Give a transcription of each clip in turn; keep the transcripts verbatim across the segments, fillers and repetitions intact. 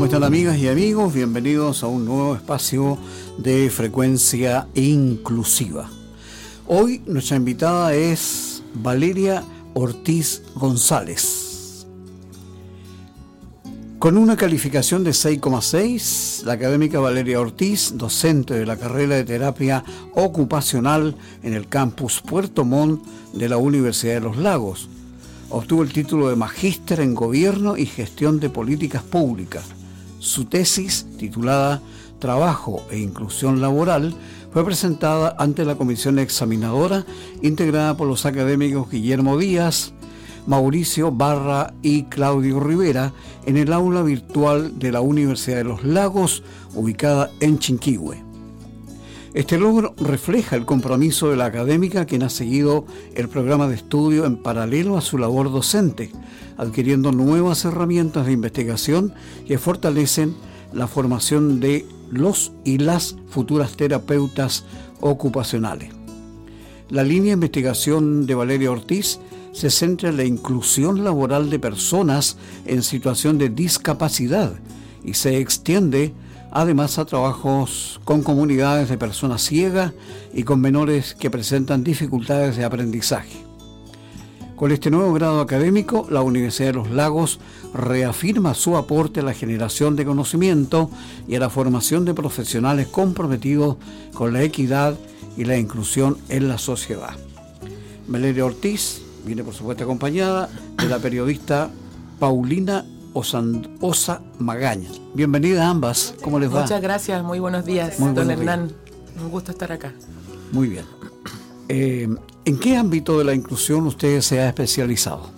están, amigas y amigos? Bienvenidos a un nuevo espacio de Frecuencia Inclusiva. Hoy nuestra invitada es Valeria Ortiz González. Con una calificación de seis coma seis, la académica Valeria Ortiz, docente de la carrera de terapia ocupacional en el campus Puerto Montt de la Universidad de los Lagos, obtuvo el título de Magíster en Gobierno y Gestión de Políticas Públicas. Su tesis, titulada Trabajo e Inclusión Laboral, fue presentada ante la comisión examinadora integrada por los académicos Guillermo Díaz, Mauricio Barra y Claudio Rivera en el aula virtual de la Universidad de los Lagos, ubicada en Chinquihue. Este logro refleja el compromiso de la académica, quien ha seguido el programa de estudio en paralelo a su labor docente, adquiriendo nuevas herramientas de investigación que fortalecen la formación de los y las futuras terapeutas ocupacionales. La línea de investigación de Valeria Ortiz se centra en la inclusión laboral de personas en situación de discapacidad y se extiende además a trabajos con comunidades de personas ciegas y con menores que presentan dificultades de aprendizaje. Con este nuevo grado académico, la Universidad de los Lagos reafirma su aporte a la generación de conocimiento y a la formación de profesionales comprometidos con la equidad y la inclusión en la sociedad. Valeria Ortiz viene, por supuesto, acompañada de la periodista Paulina Osa Magaña. Bienvenidas ambas, ¿cómo les va? Muchas gracias, muy buenos días, muy don buenos Hernán. días. Un gusto estar acá. Muy bien. Eh, ¿En qué ámbito de la inclusión usted se ha especializado?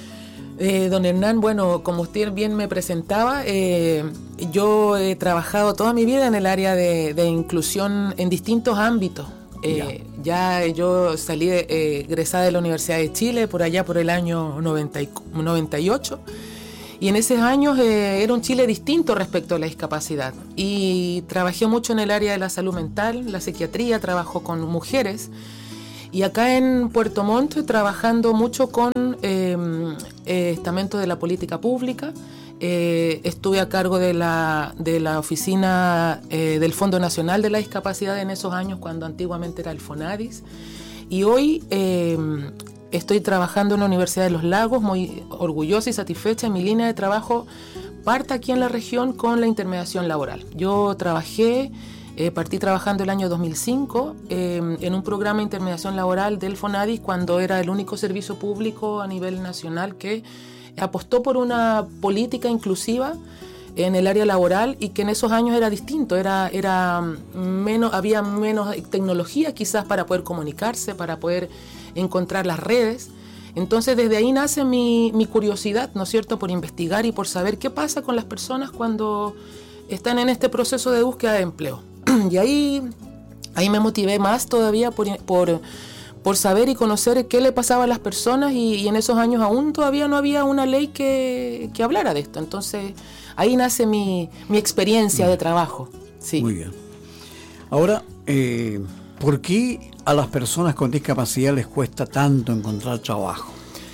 Eh, don Hernán, bueno, como usted bien me presentaba, eh, yo he trabajado toda mi vida en el área de, de inclusión en distintos ámbitos. Eh, ya. ya yo salí de, eh, egresada de la Universidad de Chile por allá por el año noventa y ocho, y en esos años eh, era un Chile distinto respecto a la discapacidad, y trabajé mucho en el área de la salud mental, la psiquiatría, trabajo con mujeres, y acá en Puerto Montt trabajando mucho con eh, eh, estamentos de la política pública. Eh, estuve a cargo de la, de la oficina eh, del Fondo Nacional de la Discapacidad en esos años, cuando antiguamente era el FONADIS, y hoy eh, estoy trabajando en la Universidad de los Lagos, muy orgullosa y satisfecha. Mi línea de trabajo parte aquí en la región con la intermediación laboral. Yo trabajé, eh, partí trabajando el año dos mil cinco eh, en un programa de intermediación laboral del FONADIS, cuando era el único servicio público a nivel nacional que apostó por una política inclusiva en el área laboral, y que en esos años era distinto, era, era menos, había menos tecnología quizás para poder comunicarse, para poder encontrar las redes. Entonces desde ahí nace mi, mi curiosidad, ¿no es cierto?, por investigar y por saber qué pasa con las personas cuando están en este proceso de búsqueda de empleo. Y ahí, ahí me motivé más todavía por... por por saber y conocer qué le pasaba a las personas, y, y en esos años aún todavía no había una ley que, que hablara de esto. Entonces ahí nace mi, mi experiencia bien de trabajo. Sí. Muy bien. Ahora, eh, ¿por qué a las personas con discapacidad les cuesta tanto encontrar trabajo?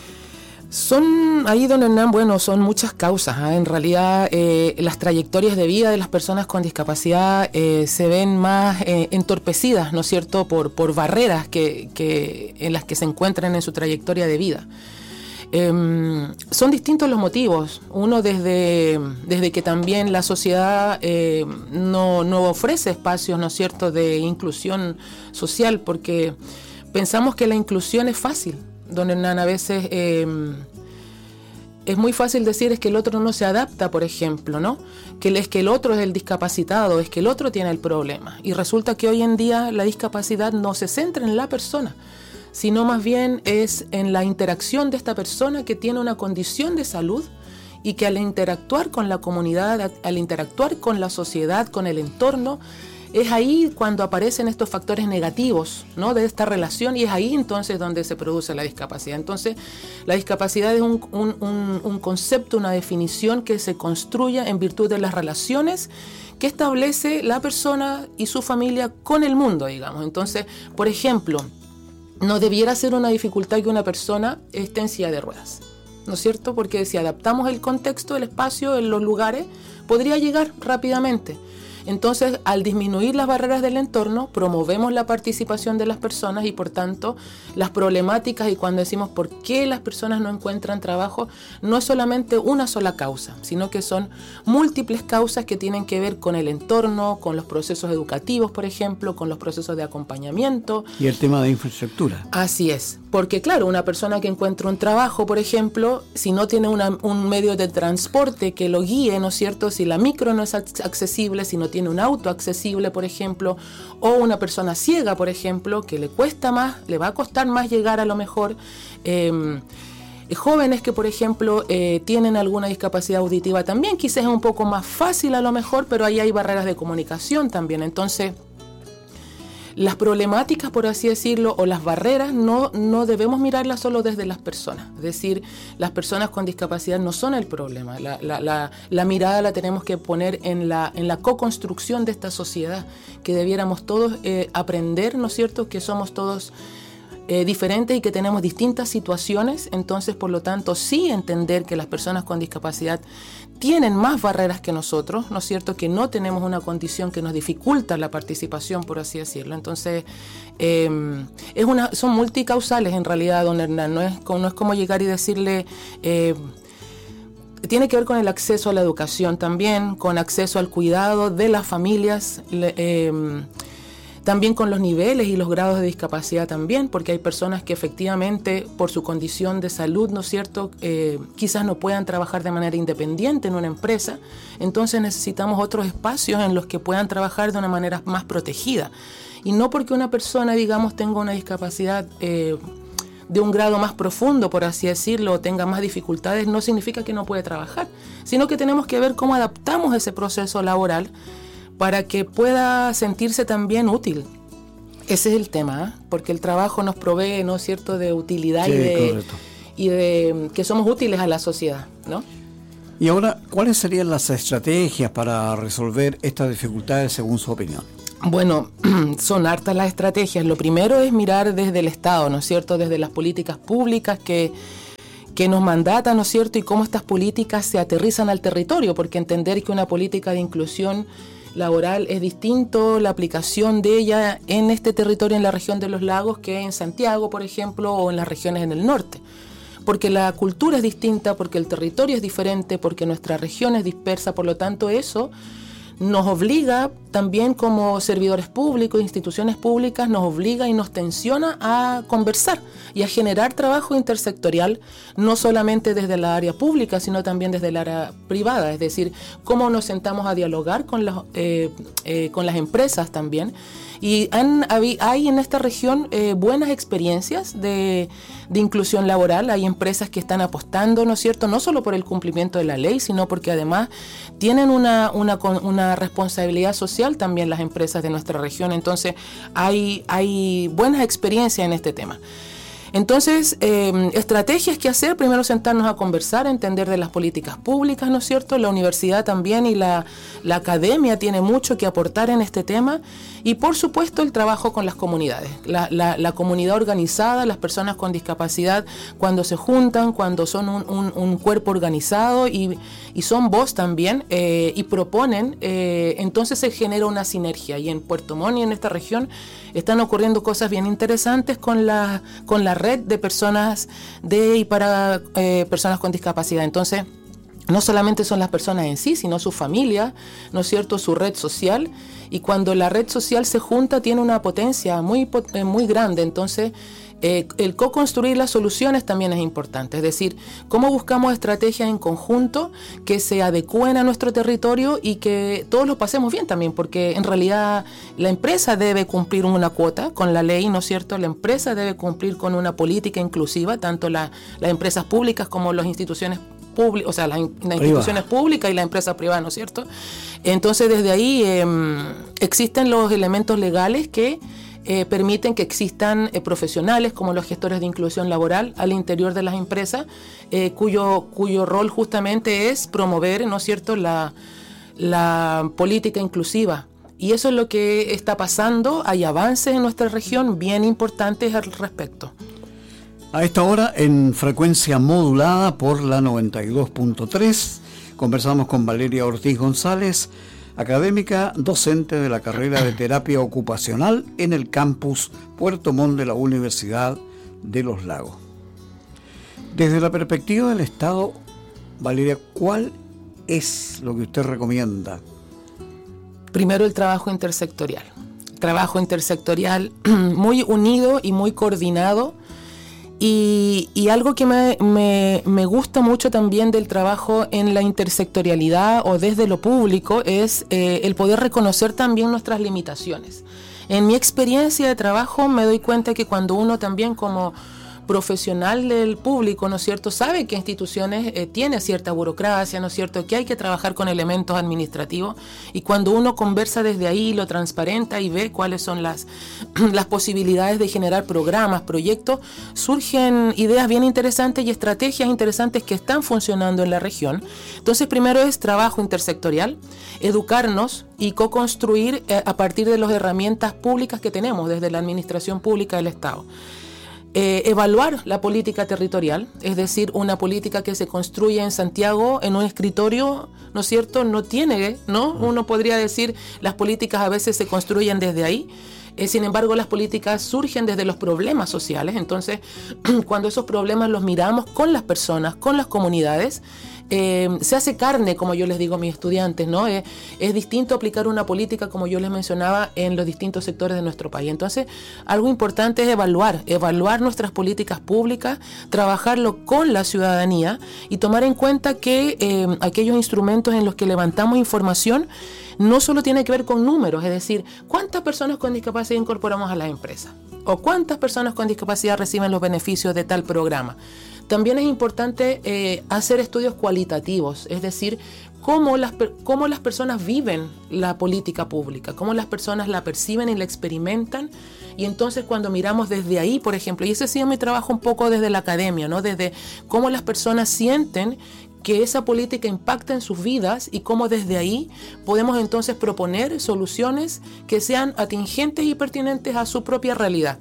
Son, ahí don Hernán, bueno, son muchas causas, ¿eh? En realidad eh, las trayectorias de vida de las personas con discapacidad eh, se ven más eh, entorpecidas, ¿no es cierto?, por, por barreras que, que, en las que se encuentran en su trayectoria de vida. Eh, son distintos los motivos. Uno desde, desde que también la sociedad eh, no, no ofrece espacios, ¿no es cierto?, de inclusión social, porque pensamos que la inclusión es fácil. Don Hernán, a veces eh, es muy fácil decir es que el otro no se adapta, por ejemplo, ¿no? Que es que el otro es el discapacitado, es que el otro tiene el problema. Y resulta que hoy en día la discapacidad no se centra en la persona, sino más bien es en la interacción de esta persona que tiene una condición de salud, y que al interactuar con la comunidad, al interactuar con la sociedad, con el entorno, es ahí cuando aparecen estos factores negativos, ¿no?, de esta relación, y es ahí entonces donde se produce la discapacidad. Entonces, la discapacidad es un, un, un, un concepto, una definición que se construye en virtud de las relaciones que establece la persona y su familia con el mundo, digamos. Entonces, por ejemplo, no debiera ser una dificultad que una persona esté en silla de ruedas. ¿no es cierto? Porque si adaptamos el contexto, el espacio, en los lugares, podría llegar rápidamente. Entonces, al disminuir las barreras del entorno, promovemos la participación de las personas y, por tanto, las problemáticas, y cuando decimos por qué las personas no encuentran trabajo, no es solamente una sola causa, sino que son múltiples causas que tienen que ver con el entorno, con los procesos educativos, por ejemplo, con los procesos de acompañamiento. Y el tema de infraestructura. Así es, porque claro, una persona que encuentra un trabajo, por ejemplo, si no tiene una, un medio de transporte que lo guíe, ¿no es cierto? Si la micro no es accesible, si no tiene un auto accesible, por ejemplo, o una persona ciega, por ejemplo, que le cuesta más, le va a costar más llegar a lo mejor. Eh, jóvenes que, por ejemplo, eh, tienen alguna discapacidad auditiva también, quizás es un poco más fácil a lo mejor, pero ahí hay barreras de comunicación también. Entonces, las problemáticas, por así decirlo, o las barreras, no, no debemos mirarlas solo desde las personas. Es decir, las personas con discapacidad no son el problema. La, la, la, la mirada la tenemos que poner en la, en la co-construcción de esta sociedad, que debiéramos todos eh, aprender, ¿no es cierto?, que somos todos eh, diferentes y que tenemos distintas situaciones. Entonces, por lo tanto, sí entender que las personas con discapacidad tienen más barreras que nosotros, ¿no es cierto?, que no tenemos una condición que nos dificulta la participación, por así decirlo. Entonces, eh, es una, son multicausales en realidad, don Hernán, no es, no es como llegar y decirle... Eh, tiene que ver con el acceso a la educación también, con acceso al cuidado de las familias, eh, también con los niveles y los grados de discapacidad también, porque hay personas que efectivamente por su condición de salud, ¿no es cierto?, eh, quizás no puedan trabajar de manera independiente en una empresa, entonces necesitamos otros espacios en los que puedan trabajar de una manera más protegida. Y no porque una persona, digamos, tenga una discapacidad eh, de un grado más profundo, por así decirlo, o tenga más dificultades, no significa que no puede trabajar, sino que tenemos que ver cómo adaptamos ese proceso laboral para que pueda sentirse también útil. Ese es el tema, ¿eh? Porque el trabajo nos provee, ¿no es cierto?, de utilidad, sí, y, de, y de que somos útiles a la sociedad, ¿no? Y ahora, ¿cuáles serían las estrategias para resolver estas dificultades según su opinión? Bueno, son hartas las estrategias. Lo primero es mirar desde el Estado, ¿no es cierto?, desde las políticas públicas que, que nos mandatan, ¿no es cierto?, y cómo estas políticas se aterrizan al territorio, porque entender que una política de inclusión laboral es distinto la aplicación de ella en este territorio, en la región de los lagos, que en Santiago, por ejemplo, o en las regiones en el norte. Porque la cultura es distinta, porque el territorio es diferente, porque nuestra región es dispersa, por lo tanto eso nos obliga también como servidores públicos, instituciones públicas, nos obliga y nos tensiona a conversar y a generar trabajo intersectorial, no solamente desde la área pública, sino también desde el área privada, es decir, cómo nos sentamos a dialogar con las, eh, eh, con las empresas también. Y han, hay en esta región eh, buenas experiencias de, de inclusión laboral. Hay empresas que están apostando, ¿no es cierto?, no solo por el cumplimiento de la ley, sino porque además tienen una, una, una responsabilidad social también las empresas de nuestra región. Entonces hay, hay buenas experiencias en este tema. Entonces, eh, estrategias que hacer, primero sentarnos a conversar, entender de las políticas públicas, ¿no es cierto? La universidad también y la, la academia tiene mucho que aportar en este tema y, por supuesto, el trabajo con las comunidades. La, la, la comunidad organizada, las personas con discapacidad, cuando se juntan, cuando son un, un, un cuerpo organizado y, y son voz también eh, y proponen, eh, entonces se genera una sinergia. Y en Puerto Montt y en esta región están ocurriendo cosas bien interesantes con la, con la red de personas de y para eh, personas con discapacidad. Entonces, no solamente son las personas en sí, sino su familia, ¿no es cierto?, su red social, y cuando la red social se junta tiene una potencia muy, muy grande. Entonces, eh, el co-construir las soluciones también es importante, es decir, cómo buscamos estrategias en conjunto que se adecúen a nuestro territorio y que todos lo pasemos bien también, porque en realidad la empresa debe cumplir una cuota con la ley, ¿no es cierto?, la empresa debe cumplir con una política inclusiva, tanto la, las empresas públicas como las instituciones públicas, o sea, las, las instituciones públicas y las empresas privadas, ¿no es cierto? Entonces, desde ahí eh, existen los elementos legales que eh, permiten que existan eh, profesionales como los gestores de inclusión laboral al interior de las empresas, eh, cuyo, cuyo rol justamente es promover, ¿no es cierto?, la, la política inclusiva. Y eso es lo que está pasando. Hay avances en nuestra región bien importantes al respecto. A esta hora, en frecuencia modulada por la noventa y dos punto tres, conversamos con Valeria Ortiz González, académica docente de la carrera de terapia ocupacional en el campus Puerto Montt de la Universidad de los Lagos. Desde la perspectiva del Estado, Valeria, ¿cuál es lo que usted recomienda? Primero, el trabajo intersectorial. Trabajo intersectorial muy unido y muy coordinado. Y, y algo que me, me, me gusta mucho también del trabajo en la intersectorialidad o desde lo público es eh, el poder reconocer también nuestras limitaciones. En mi experiencia de trabajo me doy cuenta que cuando uno también como profesional del público, ¿no es cierto?, sabe que instituciones eh, tiene cierta burocracia, ¿no es cierto?, que hay que trabajar con elementos administrativos, y cuando uno conversa desde ahí, lo transparenta y ve cuáles son las, las posibilidades de generar programas, proyectos, surgen ideas bien interesantes y estrategias interesantes que están funcionando en la región. Entonces, primero es trabajo intersectorial, educarnos y co-construir eh, a partir de las herramientas públicas que tenemos desde la administración pública del Estado. Eh, evaluar la política territorial, es decir, una política que se construye en Santiago en un escritorio, ¿no es cierto?, no tiene, ¿no? Uno podría decir, las políticas a veces se construyen desde ahí, eh, sin embargo las políticas surgen desde los problemas sociales. Entonces, cuando esos problemas los miramos con las personas, con las comunidades, Eh, se hace carne, como yo les digo a mis estudiantes, ¿no? Eh, es distinto aplicar una política, como yo les mencionaba, en los distintos sectores de nuestro país. Entonces, algo importante es evaluar, evaluar nuestras políticas públicas, trabajarlo con la ciudadanía y tomar en cuenta que eh, aquellos instrumentos en los que levantamos información no solo tiene que ver con números, es decir, cuántas personas con discapacidad incorporamos a las empresas o cuántas personas con discapacidad reciben los beneficios de tal programa. También es importante eh, hacer estudios cualitativos, es decir, cómo las, cómo las personas viven la política pública, cómo las personas la perciben y la experimentan. Y entonces cuando miramos desde ahí, por ejemplo, y ese ha sido mi trabajo un poco desde la academia, ¿no? Desde cómo las personas sienten que esa política impacta en sus vidas y cómo desde ahí podemos entonces proponer soluciones que sean atingentes y pertinentes a su propia realidad.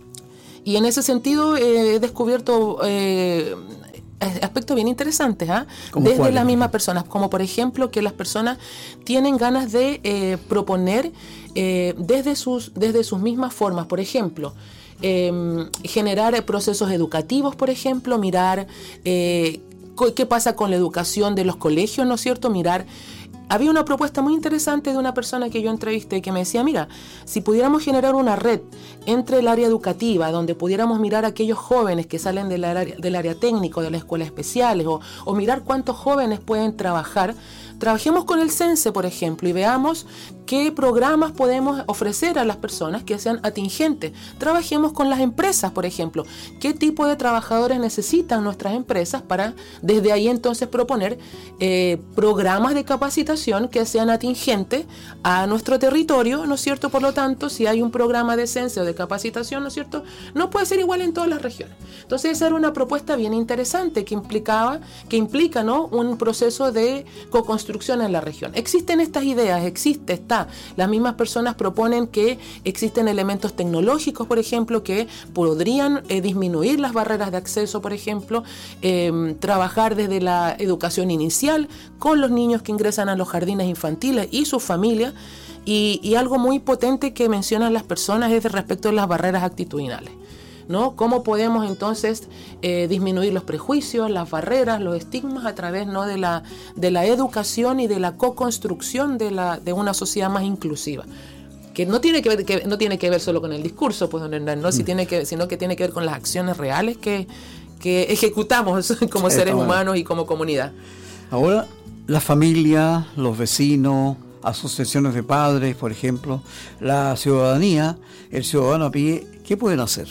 Y en ese sentido eh, he descubierto eh, aspectos bien interesantes, ¿eh? Desde cuál? Las mismas personas, como por ejemplo que las personas tienen ganas de eh, proponer eh, desde, sus, desde sus mismas formas, por ejemplo, eh, generar procesos educativos, por ejemplo, mirar eh, qué pasa con la educación de los colegios, ¿no es cierto? Mirar. Había una propuesta muy interesante de una persona que yo entrevisté que me decía, mira, si pudiéramos generar una red entre el área educativa, donde pudiéramos mirar a aquellos jóvenes que salen del área, del área técnico, de las escuelas especiales, o, o mirar cuántos jóvenes pueden trabajar, trabajemos con el CENSE, por ejemplo, y veamos qué programas podemos ofrecer a las personas que sean atingentes. Trabajemos con las empresas, por ejemplo, qué tipo de trabajadores necesitan nuestras empresas para desde ahí entonces proponer eh, programas de capacitación que sean atingentes a nuestro territorio, ¿no es cierto? Por lo tanto, si hay un programa de CENSE o de capacitación, ¿no es cierto?, no puede ser igual en todas las regiones. Entonces, esa era una propuesta bien interesante que implicaba, que implica, ¿no?, un proceso de co-construcción en la región. Existen estas ideas, existe, está. Las mismas personas proponen que existen elementos tecnológicos, por ejemplo, que podrían eh, disminuir las barreras de acceso, por ejemplo, eh, trabajar desde la educación inicial con los niños que ingresan a los jardines infantiles y sus familias. Y, y algo muy potente que mencionan las personas es de respecto a las barreras actitudinales, ¿no? ¿Cómo podemos entonces eh, disminuir los prejuicios, las barreras, los estigmas a través, ¿no?, de la, de la educación y de la co-construcción de, la, de una sociedad más inclusiva? Que no tiene que ver, que no tiene que ver solo con el discurso, pues, don Hernán, ¿no? Si tiene que, sino que tiene que ver con las acciones reales que, que ejecutamos como sí, seres humanos y como comunidad. Ahora, la familia, los vecinos, asociaciones de padres, por ejemplo, la ciudadanía, el ciudadano a pie, ¿qué pueden hacer?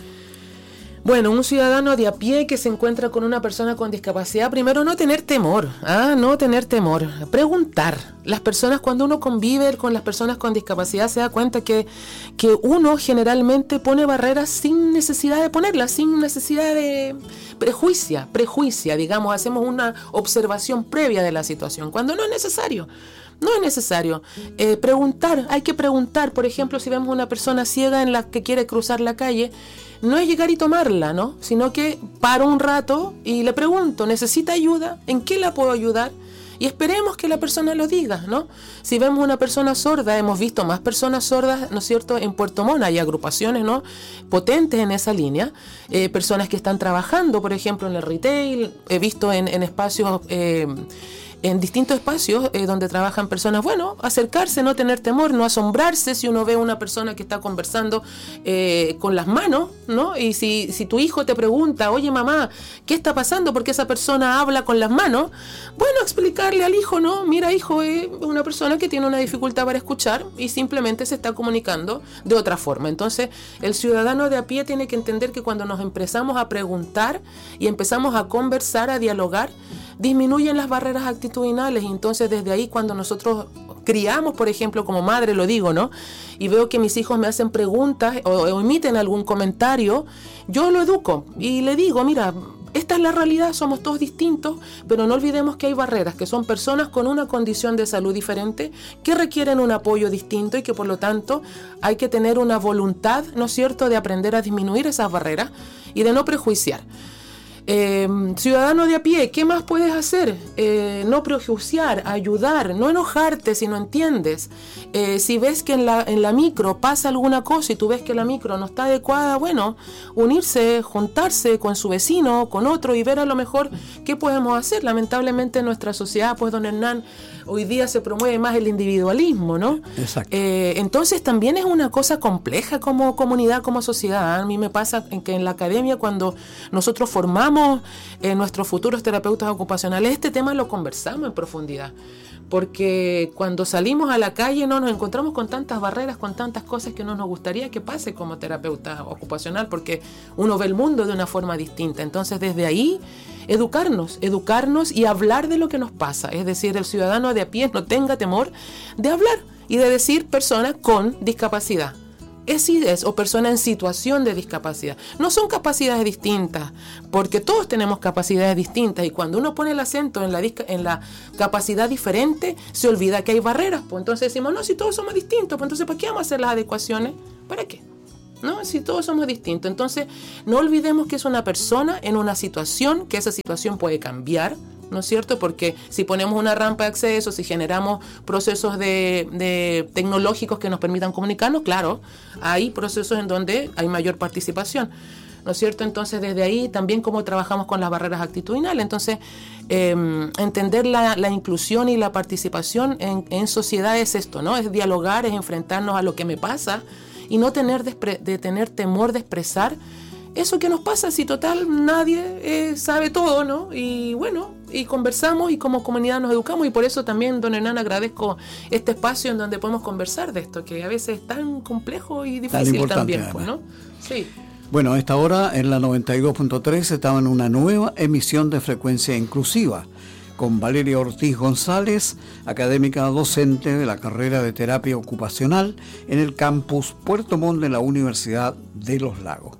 Bueno, un ciudadano de a pie que se encuentra con una persona con discapacidad, primero no tener temor, ¿ah? no tener temor, preguntar. Las personas, cuando uno convive con las personas con discapacidad, se da cuenta que, que uno generalmente pone barreras sin necesidad de ponerlas, sin necesidad de prejuicia, prejuicia, digamos, hacemos una observación previa de la situación, cuando no es necesario. No es necesario. Eh, preguntar, hay que preguntar, por ejemplo, si vemos una persona ciega en la que quiere cruzar la calle, no es llegar y tomarla, ¿no? Sino que paro un rato y le pregunto, ¿necesita ayuda? ¿En qué la puedo ayudar? Y esperemos que la persona lo diga, ¿no? Si vemos una persona sorda, hemos visto más personas sordas, ¿no es cierto?, en Puerto Montt, hay agrupaciones, ¿no?, potentes en esa línea, eh, personas que están trabajando, por ejemplo, en el retail, he visto en, en espacios... Eh, en distintos espacios eh, donde trabajan personas, bueno, acercarse, no tener temor, no asombrarse si uno ve a una persona que está conversando eh, con las manos, ¿no? Y si, si tu hijo te pregunta, oye mamá, ¿qué está pasando? ¿Por qué esa persona habla con las manos? Bueno, explicarle al hijo, ¿no? Mira, hijo, es eh, una persona que tiene una dificultad para escuchar y simplemente se está comunicando de otra forma. Entonces, el ciudadano de a pie tiene que entender que cuando nos empezamos a preguntar y empezamos a conversar, a dialogar, disminuyen las barreras actitudinales, y entonces desde ahí, cuando nosotros criamos, por ejemplo, como madre lo digo, ¿no?, y veo que mis hijos me hacen preguntas o, o emiten algún comentario, yo lo educo y le digo, mira, esta es la realidad, somos todos distintos, pero no olvidemos que hay barreras, que son personas con una condición de salud diferente, que requieren un apoyo distinto y que por lo tanto hay que tener una voluntad, ¿no es cierto?, de aprender a disminuir esas barreras y de no prejuiciar. Eh, ciudadano de a pie, ¿qué más puedes hacer? Eh, no prejuiciar, ayudar, no enojarte si no entiendes. Eh, si ves que en la, en la micro pasa alguna cosa y tú ves que la micro no está adecuada, bueno, unirse, juntarse con su vecino, con otro y ver a lo mejor qué podemos hacer. Lamentablemente en nuestra sociedad, pues don Hernán, hoy día se promueve más el individualismo, ¿no? Exacto. Eh, entonces también es una cosa compleja como comunidad, como sociedad. A mí me pasa en que en la academia, cuando nosotros formamos eh, nuestros futuros terapeutas ocupacionales, este tema lo conversamos en profundidad. Porque cuando salimos a la calle no nos encontramos con tantas barreras, con tantas cosas que no nos gustaría que pase como terapeuta ocupacional, porque uno ve el mundo de una forma distinta. Entonces desde ahí educarnos, educarnos y hablar de lo que nos pasa. Es decir, el ciudadano de a pie no tenga temor de hablar y de decir persona con discapacidad. Es I D E S o persona en situación de discapacidad. No son capacidades distintas, porque todos tenemos capacidades distintas, y cuando uno pone el acento en la, disca, en la capacidad diferente, se olvida que hay barreras. Pues entonces decimos, no, si todos somos distintos, pues entonces ¿para qué vamos a hacer las adecuaciones? ¿Para qué? ¿No? Si todos somos distintos. Entonces, no olvidemos que es una persona en una situación, que esa situación puede cambiar, ¿no es cierto? Porque si ponemos una rampa de acceso, si generamos procesos de, de tecnológicos que nos permitan comunicarnos, claro, hay procesos en donde hay mayor participación, ¿no es cierto? Entonces, desde ahí también cómo trabajamos con las barreras actitudinales. Entonces, eh, entender la, la inclusión y la participación en, en sociedad es esto, ¿no? Es dialogar, es enfrentarnos a lo que me pasa y no tener de, de tener temor de expresar eso que nos pasa, si total nadie eh, sabe todo, ¿no? Y bueno, y conversamos y como comunidad nos educamos, y por eso también, don Hernán, agradezco este espacio en donde podemos conversar de esto, que a veces es tan complejo y difícil también, pues, ¿no? Sí. Bueno, a esta hora en la noventa y dos punto tres estaba en una nueva emisión de Frecuencia Inclusiva con Valeria Ortiz González, académica docente de la carrera de terapia ocupacional en el campus Puerto Montt de la Universidad de Los Lagos.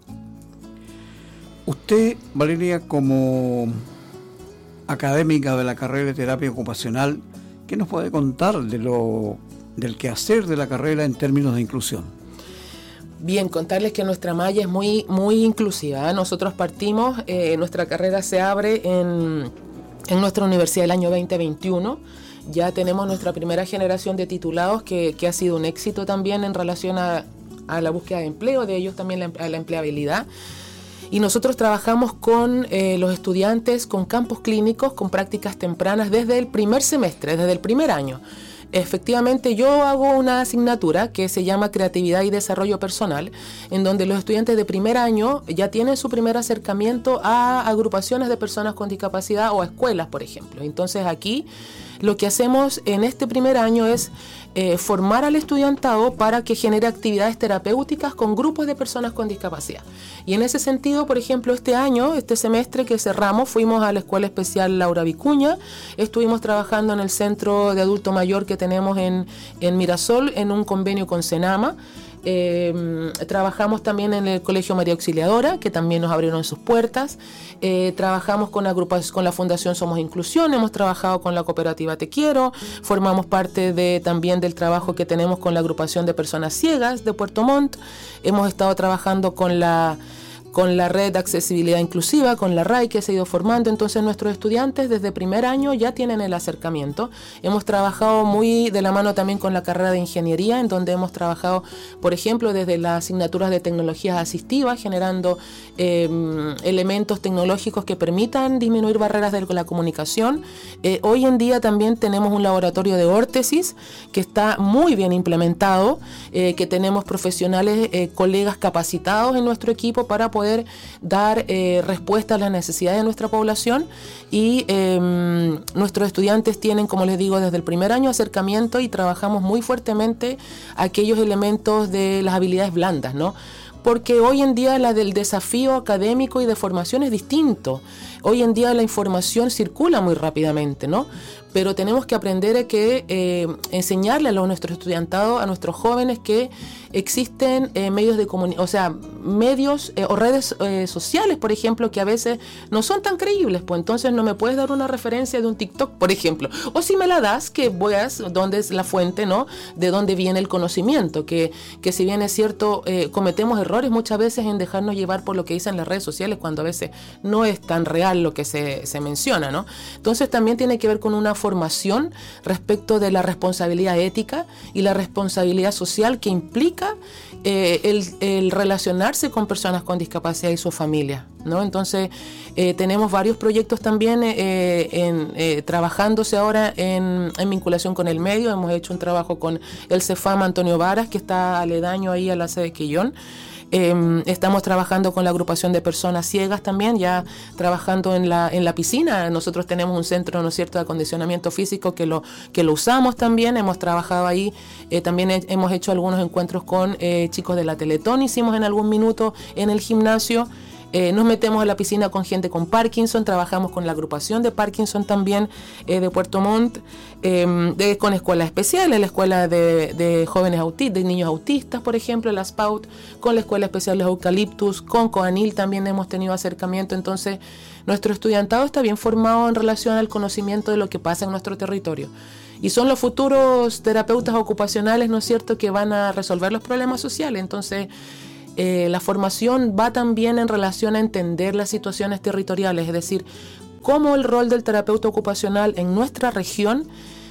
Usted, Valeria, como académica de la carrera de terapia ocupacional, ¿qué nos puede contar de lo, del quehacer de la carrera en términos de inclusión? Bien, contarles que nuestra malla es muy, muy inclusiva. Nosotros partimos, eh, nuestra carrera se abre en, en nuestra universidad el año veinte veintiuno. Ya tenemos nuestra primera generación de titulados que, que ha sido un éxito también en relación a, a la búsqueda de empleo, de ellos también la, a la empleabilidad. Y nosotros trabajamos con eh, los estudiantes, con campos clínicos, con prácticas tempranas desde el primer semestre, desde el primer año. Efectivamente, yo hago una asignatura que se llama Creatividad y Desarrollo Personal, en donde los estudiantes de primer año ya tienen su primer acercamiento a agrupaciones de personas con discapacidad o a escuelas, por ejemplo. Entonces aquí lo que hacemos en este primer año es eh, formar al estudiantado para que genere actividades terapéuticas con grupos de personas con discapacidad. Y en ese sentido, por ejemplo, este año, este semestre que cerramos, fuimos a la Escuela Especial Laura Vicuña, estuvimos trabajando en el centro de adulto mayor que tenemos en, en Mirasol, en un convenio con Senama. Eh, trabajamos también en el Colegio María Auxiliadora, que también nos abrieron sus puertas. Eh, trabajamos con la, agrupación, con la Fundación Somos Inclusión, hemos trabajado con la cooperativa Te Quiero, formamos parte de, también del trabajo que tenemos con la agrupación de personas ciegas de Puerto Montt. Hemos estado trabajando con la con la red de accesibilidad inclusiva, con la R A I, que se ha ido formando. Entonces nuestros estudiantes desde primer año ya tienen el acercamiento. Hemos trabajado muy de la mano también con la carrera de ingeniería, en donde hemos trabajado, por ejemplo, desde las asignaturas de tecnologías asistivas, generando eh, elementos tecnológicos que permitan disminuir barreras de la comunicación. Eh, hoy en día también tenemos un laboratorio de órtesis que está muy bien implementado, eh, que tenemos profesionales, eh, colegas capacitados en nuestro equipo para poder poder dar eh, respuesta a las necesidades de nuestra población y eh, nuestros estudiantes tienen, como les digo, desde el primer año acercamiento y trabajamos muy fuertemente aquellos elementos de las habilidades blandas, ¿no? Porque hoy en día la del desafío académico y de formación es distinto. Hoy en día la información circula muy rápidamente, ¿no? Pero tenemos que aprender a que eh, enseñarle a nuestro estudiantado, a nuestros jóvenes, que existen eh, medios de comunicación, o sea, medios eh, o redes eh, sociales, por ejemplo, que a veces no son tan creíbles. Pues entonces no me puedes dar una referencia de un TikTok, por ejemplo. O si me la das, que veas dónde es la fuente, ¿no? De dónde viene el conocimiento. Que, que si bien es cierto, eh, cometemos errores muchas veces en dejarnos llevar por lo que dicen las redes sociales, cuando a veces no es tan real lo que se, se menciona, ¿no? Entonces también tiene que ver con una formación respecto de la responsabilidad ética y la responsabilidad social que implica eh, el, el relacionarse con personas con discapacidad y su familia, ¿no? Entonces eh, tenemos varios proyectos también eh, en, eh, trabajándose ahora en, en vinculación con el medio. Hemos hecho un trabajo con el Cefam Antonio Varas, que está aledaño ahí a la sede Quillón. Eh, estamos trabajando con la agrupación de personas ciegas también, ya trabajando en la en la piscina. Nosotros tenemos un centro, ¿no es cierto?, de acondicionamiento físico que lo que lo usamos también. Hemos trabajado ahí, eh, también he, hemos hecho algunos encuentros con eh, chicos de la Teletón, hicimos en algún minuto en el gimnasio. Eh, nos metemos a la piscina con gente con Parkinson, trabajamos con la agrupación de Parkinson también eh, de Puerto Montt, eh, de, con escuelas especiales, la escuela de, de jóvenes autistas, de niños autistas, por ejemplo, la SPAUT, con la escuela especial de Eucaliptus, con COANIL también hemos tenido acercamiento. Entonces, nuestro estudiantado está bien formado en relación al conocimiento de lo que pasa en nuestro territorio. Y son los futuros terapeutas ocupacionales, ¿no es cierto?, que van a resolver los problemas sociales. Entonces, Eh, la formación va también en relación a entender las situaciones territoriales, es decir, cómo el rol del terapeuta ocupacional en nuestra región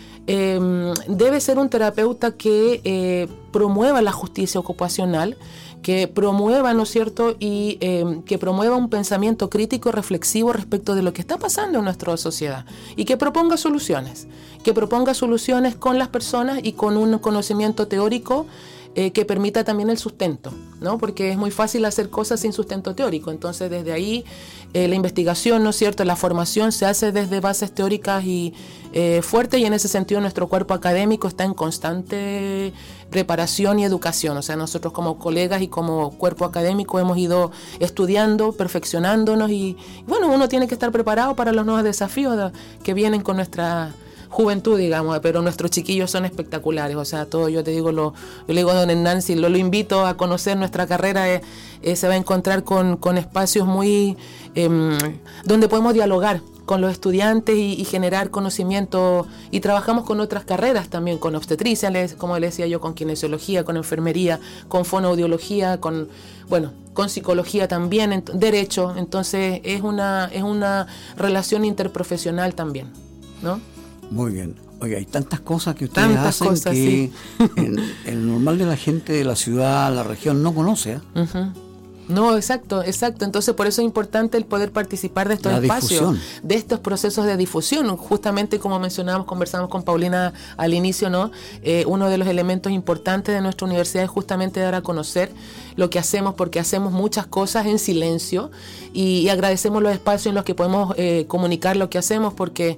eh, debe ser un terapeuta que eh, promueva la justicia ocupacional, que promueva, ¿no es cierto?, y eh, que promueva un pensamiento crítico reflexivo respecto de lo que está pasando en nuestra sociedad y que proponga soluciones, que proponga soluciones con las personas y con un conocimiento teórico Eh, que permita también el sustento, ¿no? Porque es muy fácil hacer cosas sin sustento teórico. Entonces, desde ahí, eh, la investigación, ¿no es cierto?, la formación se hace desde bases teóricas y eh, fuertes, y en ese sentido nuestro cuerpo académico está en constante preparación y educación. O sea, nosotros como colegas y como cuerpo académico hemos ido estudiando, perfeccionándonos y, bueno, uno tiene que estar preparado para los nuevos desafíos de, que vienen con nuestra juventud, digamos, pero nuestros chiquillos son espectaculares. O sea, todo, yo te digo, lo, yo le digo a don Hernán, si lo, lo invito a conocer nuestra carrera, eh, eh, se va a encontrar con, con espacios muy eh, donde podemos dialogar con los estudiantes y, y generar conocimiento, y trabajamos con otras carreras también, con obstetricia, les, como les decía yo, con kinesiología, con enfermería, con fonoaudiología, con, bueno, con psicología también, ent- derecho. Entonces es una, es una relación interprofesional también, ¿no? Muy bien. Oye, hay tantas cosas que ustedes tantas hacen cosas, que sí. el, el normal de la gente de la ciudad, la región, no conoce. ¿eh? Uh-huh. No, exacto, exacto. Entonces, por eso es importante el poder participar de estos la espacios, difusión. de estos procesos de difusión. Justamente como mencionábamos, conversamos con Paulina al inicio, ¿no? Eh, uno de los elementos importantes de nuestra universidad es justamente dar a conocer lo que hacemos, porque hacemos muchas cosas en silencio y, y agradecemos los espacios en los que podemos eh, comunicar lo que hacemos, porque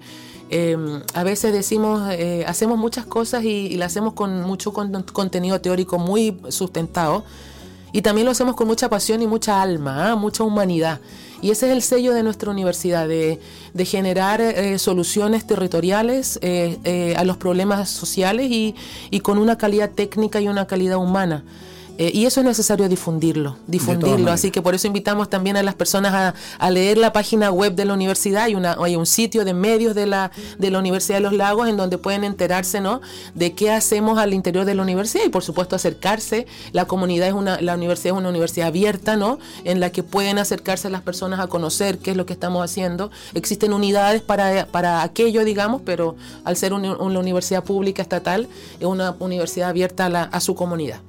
Eh, a veces decimos, eh, hacemos muchas cosas y, y las hacemos con mucho con, contenido teórico muy sustentado, y también lo hacemos con mucha pasión y mucha alma, ¿eh? Mucha humanidad. Y ese es el sello de nuestra universidad, de, de generar eh, soluciones territoriales eh, eh, a los problemas sociales y, y con una calidad técnica y una calidad humana. Eh, y eso es necesario difundirlo, difundirlo. Así que por eso invitamos también a las personas a, a leer la página web de la universidad. Hay, una, hay un sitio de medios de la, de la Universidad de los Lagos en donde pueden enterarse, ¿no?, de qué hacemos al interior de la universidad y por supuesto acercarse. La comunidad es una, la universidad es una universidad abierta, ¿no?, en la que pueden acercarse las personas a conocer qué es lo que estamos haciendo. Existen unidades para, para aquello, digamos, pero al ser una, una universidad pública estatal, es una universidad abierta a, la, a su comunidad.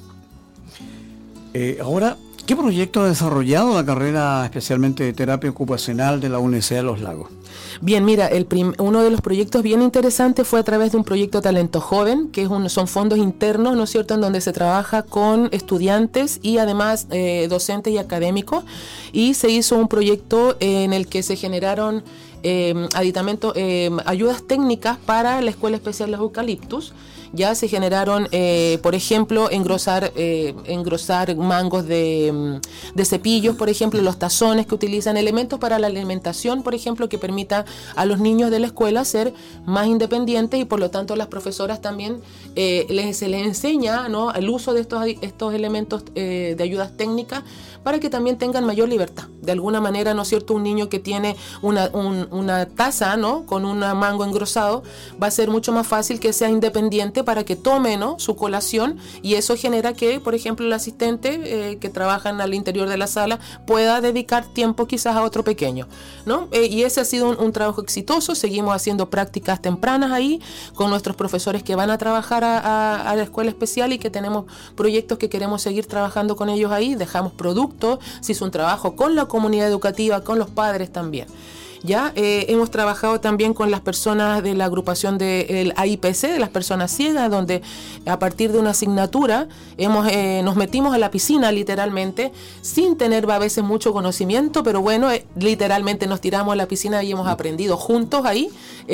Eh, ahora, ¿qué proyecto ha desarrollado la carrera especialmente de terapia ocupacional de la Universidad de los Lagos? Bien, mira, el prim- uno de los proyectos bien interesantes fue a través de un proyecto Talento Joven, que es un, son fondos internos, ¿no es cierto?, en donde se trabaja con estudiantes y además eh, docentes y académicos, y se hizo un proyecto en el que se generaron eh, aditamentos, eh, ayudas técnicas para la Escuela Especial Los Eucaliptus. Ya se generaron, eh, por ejemplo, engrosar, eh, engrosar mangos de, de cepillos, por ejemplo, los tazones que utilizan, elementos para la alimentación, por ejemplo, que permita a los niños de la escuela ser más independientes, y por lo tanto las profesoras también eh, les, se les enseña, ¿no?, el uso de estos, estos elementos eh, de ayudas técnicas para que también tengan mayor libertad. De alguna manera, ¿no es cierto?, un niño que tiene una, un, una taza, ¿no?, con un mango engrosado, va a ser mucho más fácil que sea independiente para que tome, ¿no?, su colación, y eso genera que, por ejemplo, el asistente eh, que trabaja al interior de la sala pueda dedicar tiempo quizás a otro pequeño, ¿no? Eh, y ese ha sido un, un trabajo exitoso. Seguimos haciendo prácticas tempranas ahí con nuestros profesores que van a trabajar a, a, a la escuela especial, y que tenemos proyectos que queremos seguir trabajando con ellos ahí. Dejamos productos, se hizo un trabajo con la comunidad educativa, con los padres también. Ya eh, hemos trabajado también con las personas de la agrupación del A I P C, de las personas ciegas, donde a partir de una asignatura hemos eh, nos metimos a la piscina literalmente, sin tener a veces mucho conocimiento, pero bueno, eh, literalmente nos tiramos a la piscina y hemos aprendido juntos ahí,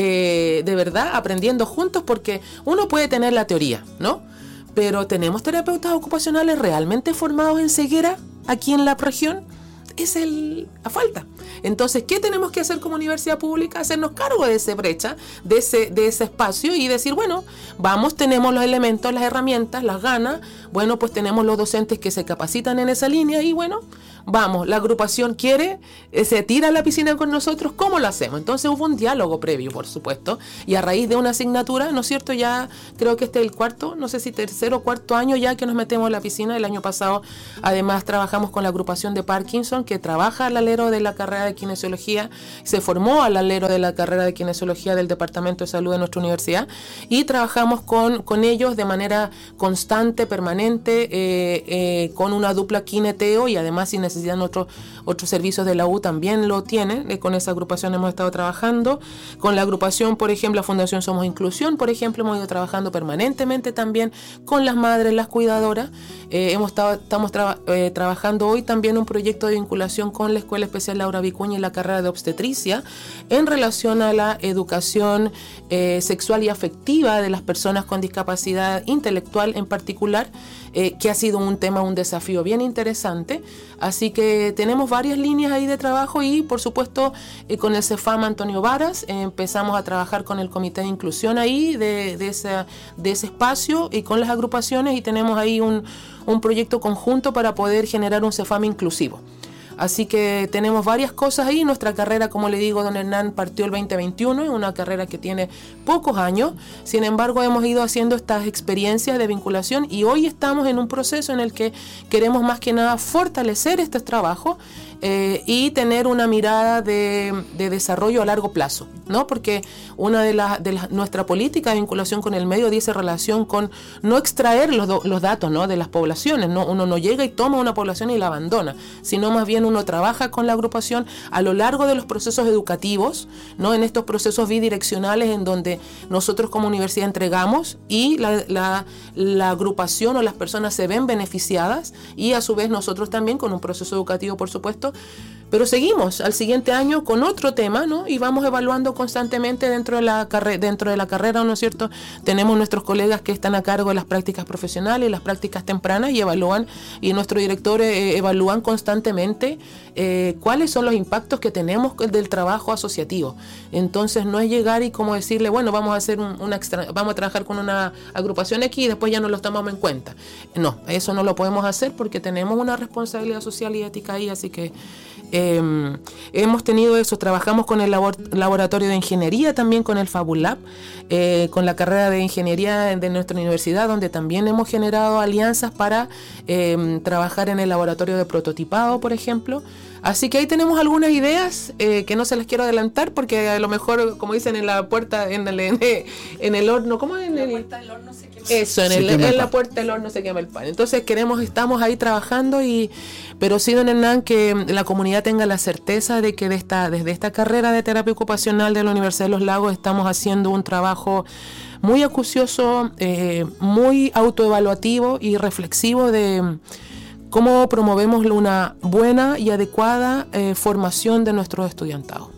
eh, de verdad, aprendiendo juntos, porque uno puede tener la teoría, ¿no? Pero ¿tenemos terapeutas ocupacionales realmente formados en ceguera aquí en la región? Es el, la falta. Entonces, ¿qué tenemos que hacer como universidad pública? Hacernos cargo de esa brecha, de ese, de ese espacio, y decir, bueno, vamos, tenemos los elementos, las herramientas, las ganas, bueno, pues tenemos los docentes que se capacitan en esa línea, y bueno, vamos, la agrupación quiere, eh, se tira a la piscina con nosotros, ¿cómo lo hacemos? Entonces hubo un diálogo previo, por supuesto, y a raíz de una asignatura, ¿no es cierto? Ya creo que este es el cuarto, no sé si tercero o cuarto año ya que nos metemos a la piscina. El año pasado además trabajamos con la agrupación de Parkinson, que trabaja al alero de la carrera de kinesiología, se formó al alero de la carrera de kinesiología del Departamento de Salud de nuestra universidad, y trabajamos con, con ellos de manera constante, permanente, eh, eh, con una dupla kineteo, y además si necesitan otros otros servicios de la U también lo tienen. Eh, con esa agrupación hemos estado trabajando. Con la agrupación, por ejemplo, la Fundación Somos Inclusión, por ejemplo, hemos ido trabajando permanentemente también con las madres, las cuidadoras. Eh, hemos estado, estamos tra- eh, trabajando hoy también un proyecto de vinculación con la Escuela Especial Laura Vicuña y la carrera de obstetricia en relación a la educación eh, sexual y afectiva de las personas con discapacidad intelectual en particular, eh, que ha sido un tema, un desafío bien interesante. Así que tenemos varias líneas ahí de trabajo, y por supuesto eh, con el CEFAM Antonio Varas eh, empezamos a trabajar con el comité de inclusión ahí de, de, ese, de ese espacio, y con las agrupaciones, y tenemos ahí un, un proyecto conjunto para poder generar un CEFAM inclusivo. Así que tenemos varias cosas ahí. Nuestra carrera, como le digo, don Hernán, partió el veinte veintiuno, es una carrera que tiene pocos años. Sin embargo, hemos ido haciendo estas experiencias de vinculación, y hoy estamos en un proceso en el que queremos más que nada fortalecer este trabajo eh, y tener una mirada de, de desarrollo a largo plazo, ¿no? Porque una de las de la, nuestra política de vinculación con el medio dice relación con no extraer los, do, los datos, ¿no?, de las poblaciones, ¿no? Uno no llega y toma una población y la abandona, sino más bien uno trabaja con la agrupación a lo largo de los procesos educativos, ¿no?, en estos procesos bidireccionales en donde nosotros como universidad entregamos, y la, la, la agrupación o las personas se ven beneficiadas, y a su vez nosotros también con un proceso educativo, por supuesto, pero seguimos al siguiente año con otro tema, ¿no? Y vamos evaluando constantemente dentro de la carrera, dentro de la carrera, ¿no es cierto? Tenemos nuestros colegas que están a cargo de las prácticas profesionales y las prácticas tempranas y evalúan, y nuestros directores eh, evalúan constantemente eh, cuáles son los impactos que tenemos del trabajo asociativo. Entonces no es llegar y como decirle, bueno, vamos a hacer un, una extra, vamos a trabajar con una agrupación X y después ya no los tomamos en cuenta. No, eso no lo podemos hacer porque tenemos una responsabilidad social y ética ahí, así que Eh, hemos tenido eso, trabajamos con el labor, laboratorio de ingeniería, también con el Fabulab, eh, con la carrera de ingeniería de nuestra universidad, donde también hemos generado alianzas para eh, trabajar en el laboratorio de prototipado, por ejemplo. Así que ahí tenemos algunas ideas eh, que no se las quiero adelantar porque a lo mejor, como dicen, en la puerta, en el, en el, en el horno, ¿cómo es? En el, la puerta del horno se quema. Eso, en, el, en la puerta del horno se quema el pan. Entonces queremos, estamos ahí trabajando, y pero sí, don Hernán, que la comunidad tenga la certeza de que de esta, desde esta carrera de terapia ocupacional de la Universidad de los Lagos estamos haciendo un trabajo muy acucioso, eh, muy autoevaluativo y reflexivo de cómo promovemos una buena y adecuada eh, formación de nuestros estudiantados.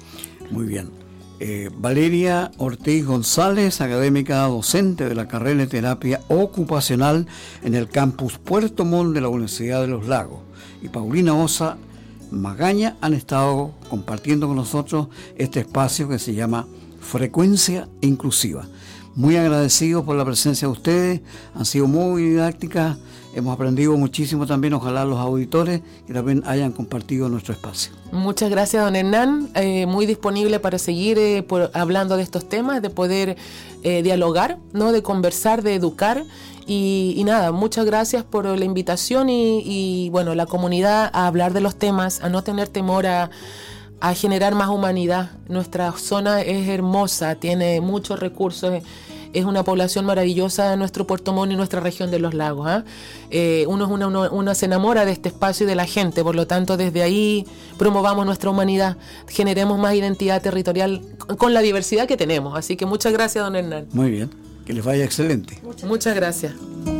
Muy bien. Eh, Valeria Ortiz González, académica docente de la carrera de terapia ocupacional en el campus Puerto Montt de la Universidad de los Lagos, y Paulina Osa Magaña han estado compartiendo con nosotros este espacio que se llama Frecuencia Inclusiva. Muy agradecidos por la presencia de ustedes, han sido muy didácticas, hemos aprendido muchísimo también, ojalá los auditores que también hayan compartido nuestro espacio. Muchas gracias, don Hernán, eh, muy disponible para seguir eh, por, hablando de estos temas, de poder eh, dialogar, ¿no? De conversar, de educar, y, y nada, muchas gracias por la invitación y, y bueno, la comunidad a hablar de los temas, a no tener temor a a generar más humanidad. Nuestra zona es hermosa, tiene muchos recursos, es una población maravillosa de nuestro Puerto Montt y nuestra región de los lagos. ¿eh? Eh, uno, uno, uno, uno se enamora de este espacio y de la gente, por lo tanto desde ahí promovamos nuestra humanidad, generemos más identidad territorial con la diversidad que tenemos. Así que muchas gracias, don Hernán. Muy bien, que les vaya excelente. Muchas, muchas gracias.